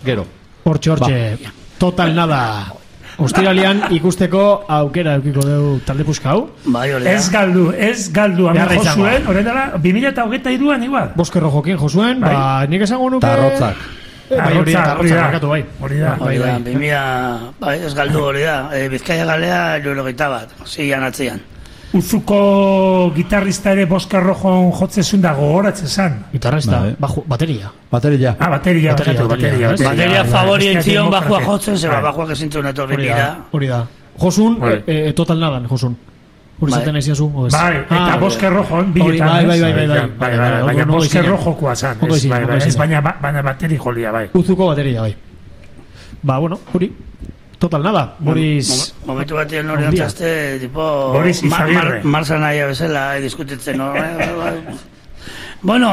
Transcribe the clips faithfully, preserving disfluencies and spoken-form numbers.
gero. Hortxe, hortxe, total nada. Ostiralian ikusteko aukera eukiko dugu talde puska hau. Bai, hori da. Ez galdu, ez galdu. Hemen josuen, horren dara, bi mila hogeita hiruan igual. Boske Rojokin josuen, ba, nik esango nuke... Tarrotzak. Bai, hori da, tarrotzak markatu, bai. Hori da, hori da, bi mila, bai, ez galdu hori da. Bizkaia galea, hirurogeita bat, zian atzian. Uzuko gitarrista ere Boske Rojon jotzezun da gogoratzen zan. Gitarrista, bateria. Bateria. Ah, bateria, bateria. Bateria favori entzion bajua jotzen, zeba bajuak ezintzun etorri dira. Hori da. Josun, total nadan, Josun. Hori zaten aiziazu. Bai, eta Boske Rojon, biletan. Bai, bai, bai, bai. Baina Boske Rojokoa zan. Baina bateri jolia, bai. Uzuko bateria, bai. Ba, bueno, hori. Total nada, Boris... Momentu bat egin hori antzazte, tipo... Boris Izagirre. Marza nahi abezela, diskutitzen, no? Bueno,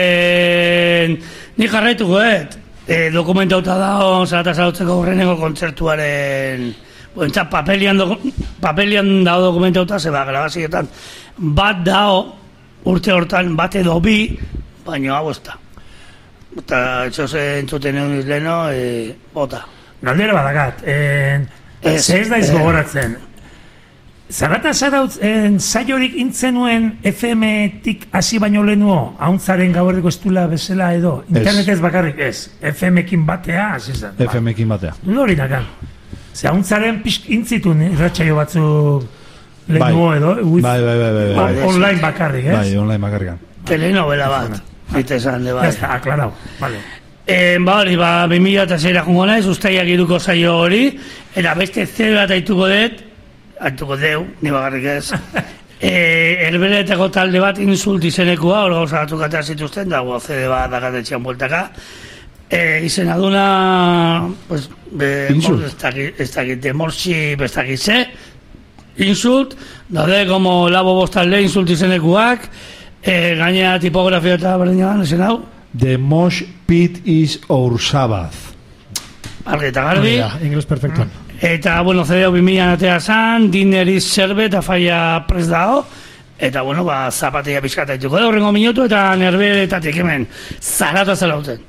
ni jarraituko, eh? Dokumentauta dao, zarata zarautzeko horreneko kontzertuaren... Entzat, papelian dao dokumentauta, zeba, grabazioetan. Bat dao, urte hortan, bat edo bi, baina hau ez da. Eta, etxoze entzuten egun izleno, bota. Galdera badakat, ze ez daiz gogoratzen. Zarata zarautz, saiorik intzenuen F M-tik hasi baino lehenuo, hauntzaren gauerdeko estula bezala edo, internet ez bakarrik ez, F M-ekin batea hasi zen. F M-ekin batea. Hori nakan. Ze hauntzaren pixk intzitun irratxaio batzuk lehenuo edo, online bakarrik, ez? Bai, online bakarrik. Telenovela bat, bite esan, de bai. Ya está, aklarau, vale. Ba hori, ba, bi mila eta zeira jungo naiz, ustaiak iruko zaio hori, eta beste zero bat aituko dut, aituko deu, ni bagarrik ez, erberetako talde bat insult izenekoa, hor gauza batzuk atea zituzten, dago zede bat dakatetxean bueltaka, izena duna, pues, ez dakit, demorsi, ez dakit ze, insult, daude, como labo bostalde insult izenekoak, gainera tipografia eta berdina ban, ezen hau, The Mosh Pit is our Sabbath. Argi eta garbi. Ingles perfectuan. Eta, bueno, zedeo bimian atea zan, Dinner is Serve eta faia prest dao. Eta, bueno, ba, zapatia pixkata dituko da, horrengo minutu eta nerberetatik hemen. Zarata zelauten.